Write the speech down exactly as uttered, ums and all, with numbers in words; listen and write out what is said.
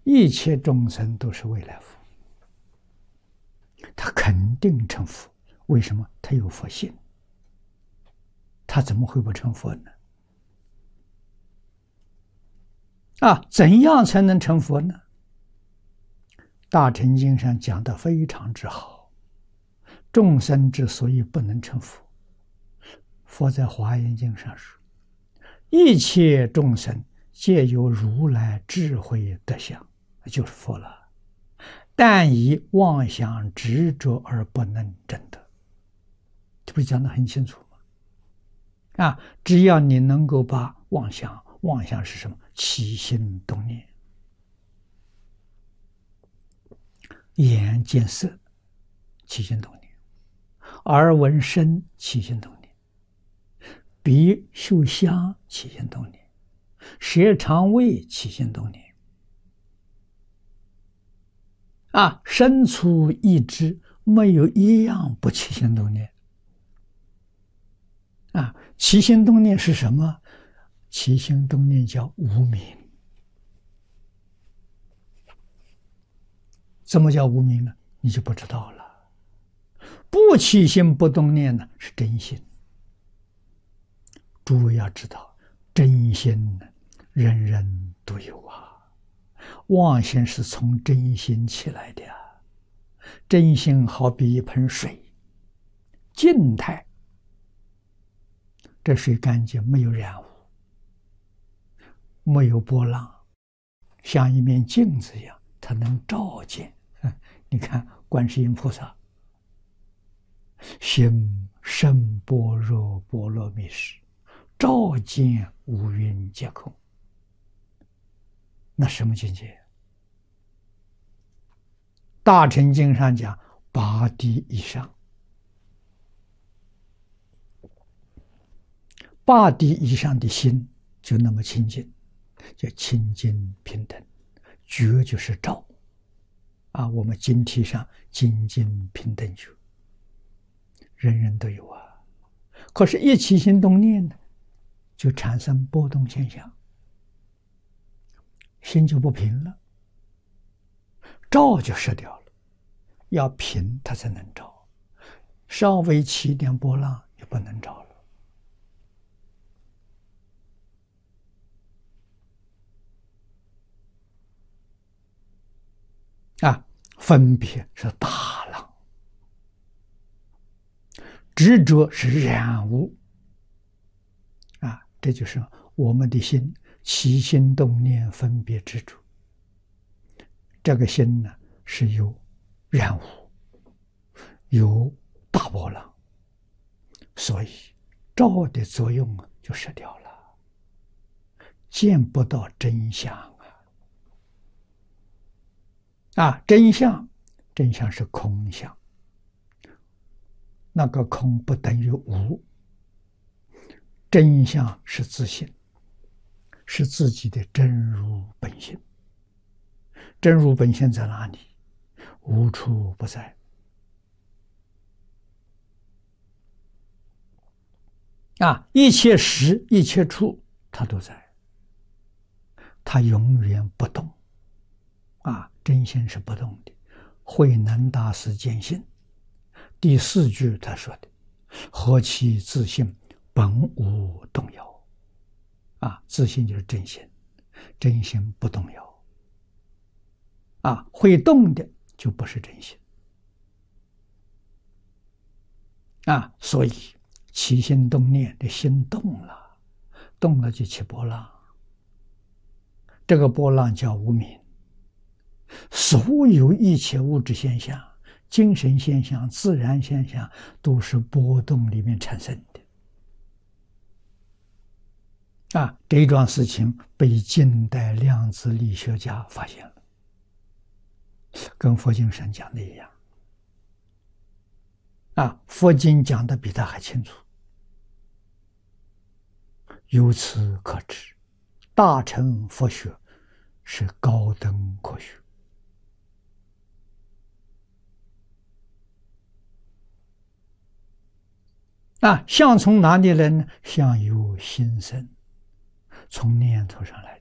一切众生都是未来佛，他肯定成佛。为什么？他有佛性，他怎么会不成佛呢？啊，怎样才能成佛呢？大乘经上讲得非常之好。众生之所以不能成佛，佛在华严经上说：一切众生皆有如来智慧德相，就是佛了。但以妄想执着而不能证得，这不是讲得很清楚吗？啊，只要你能够把妄想，妄想是什么？起心动念，眼见色，起心动念；耳闻声，起心动念；鼻嗅香，起心动念；舌尝味，起心动念。啊，身处意知，没有一样不起心动念。啊，起心动念是什么？起心动念叫无明。怎么叫无明呢？你就不知道了。不起心不动念呢，是真心。诸位要知道，真心呢，人人都有啊。妄心是从真心起来的，真心好比一盆水，静态，这水干净，没有染污，没有波浪，像一面镜子一样，它能照见。你看观世音菩萨行深般若波罗蜜时，照见五蕴皆空。那什么境界？大乘经上讲八地以上，八地以上的心就那么清净，叫清净平等。觉就是照啊，我们经题上精进平等觉，人人都有啊。可是，一起心动念呢，就产生波动现象，心就不平了，照就失掉了。要平它才能照，稍微起一点波浪就不能照了。啊，分别是大浪，执着是染污。啊，这就是我们的心起心动念分别执着，这个心呢是有染污，有大波浪，所以照的作用就失掉了，见不到真相啊！啊，真相，真相是空相，那个空不等于无，真相是自性，是自己的真如本性。真如本性在哪里？无处不在。啊，一切时一切处它都在，它永远不动。啊，真心是不动的。慧能大师见性第四句他说的：何其自性，本无动摇。啊，自性就是真心，真心不动摇。啊，会动的就不是真心。啊，所以起心动念的心动了，动了就起波浪，这个波浪叫无明。所有一切物质现象、精神现象、自然现象，都是波动里面产生的。啊，这桩事情被近代量子力学家发现了，跟佛经上讲的一样。啊，佛经讲的比他还清楚。由此可知，大乘佛学是高等科学。啊，相从哪里来呢？相由心生，从念头上来。